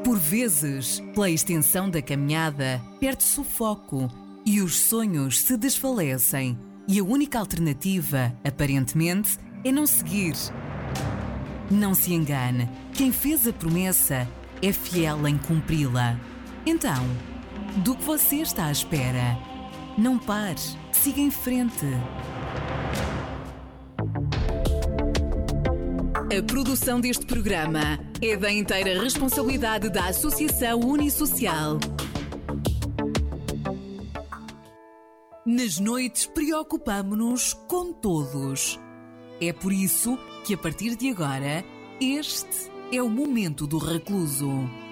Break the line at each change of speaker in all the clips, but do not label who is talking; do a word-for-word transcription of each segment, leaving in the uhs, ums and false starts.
Por vezes, pela extensão da caminhada, perde-se o foco e os sonhos se desfalecem. E a única alternativa, aparentemente, é não seguir. Não se engane, quem fez a promessa é fiel em cumpri-la. Então, do que você está à espera? Não pare, siga em frente. A produção deste programa é da inteira responsabilidade da Associação Unisocial. Nas noites preocupamo-nos com todos. É por isso que, a partir de agora, este é o momento do recluso.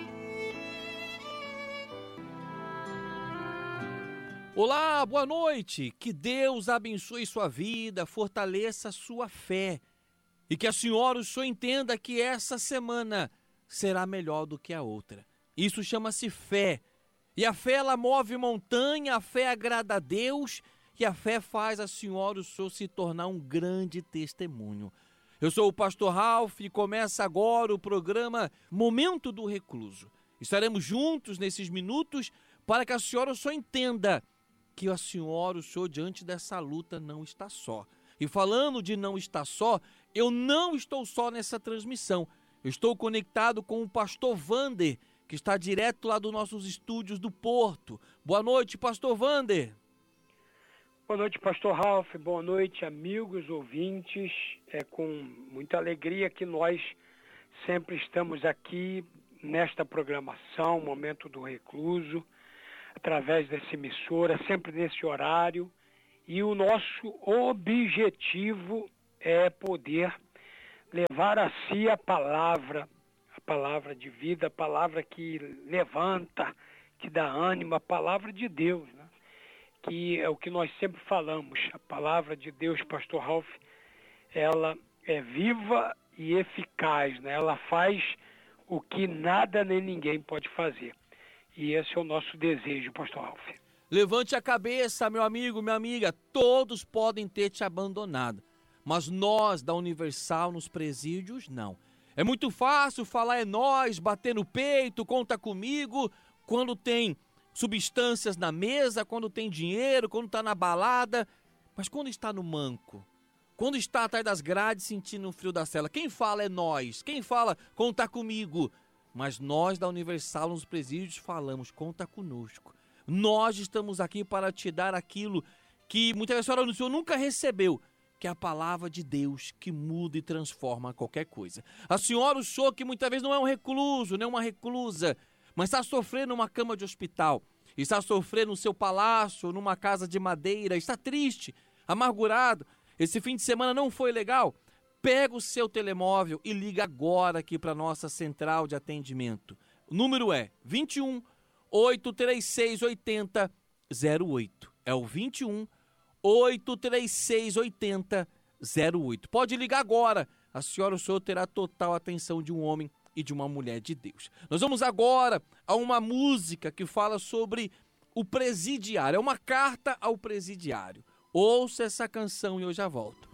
Olá, boa noite. Que Deus abençoe sua vida, fortaleça sua fé. E que a senhora, o senhor entenda que essa semana será melhor do que a outra. Isso chama-se fé. E a fé, ela move montanha, a fé agrada a Deus e a fé faz a senhora, o senhor, se tornar um grande testemunho. Eu sou o pastor Ralph e começa agora o programa Momento do Recluso. Estaremos juntos nesses minutos para que a senhora, o senhor, entenda que a senhora, o senhor, diante dessa luta não está só. E falando de não estar só, eu não estou só nessa transmissão. Eu estou conectado com o pastor Wander, que está direto lá dos nossos estúdios do Porto. Boa noite, pastor Wander.
Boa noite, pastor Ralph. Boa noite, amigos, ouvintes. É com muita alegria que nós sempre estamos aqui nesta programação, Momento do Recluso, através dessa emissora, sempre nesse horário. E o nosso objetivo é poder levar a si a palavra, a palavra de vida, a palavra que levanta, que dá ânimo, a palavra de Deus, né? Que é o que nós sempre falamos. A palavra de Deus, pastor Ralph, ela é viva e eficaz, né? Ela faz o que nada nem ninguém pode fazer. E esse é o nosso desejo, pastor Ralph.
Levante a cabeça, meu amigo, minha amiga, todos podem ter te abandonado, mas nós da Universal nos presídios, não. É muito fácil falar é nós, bater no peito, conta comigo, quando tem substâncias na mesa, quando tem dinheiro, quando está na balada, mas quando está no manco, quando está atrás das grades sentindo o frio da cela, quem fala é nós, quem fala conta comigo, mas nós da Universal nos presídios falamos, conta conosco. Nós estamos aqui para te dar aquilo que muitas vezes a senhora, o senhor nunca recebeu, que é a palavra de Deus que muda e transforma qualquer coisa. A senhora, o senhor, que muitas vezes não é um recluso, nem uma reclusa, mas está sofrendo numa cama de hospital, está sofrendo no seu palácio, numa casa de madeira, está triste, amargurado, esse fim de semana não foi legal, pega o seu telemóvel e liga agora aqui para a nossa central de atendimento. O número é vinte e um, oito três seis, oitenta, zero oito. É o vinte e um, oito três seis, oitenta, zero oito. Pode ligar agora. A senhora, o senhor, terá total atenção de um homem e de uma mulher de Deus. Nós vamos agora a uma música que fala sobre o presidiário. É uma carta ao presidiário. Ouça essa canção e eu já volto.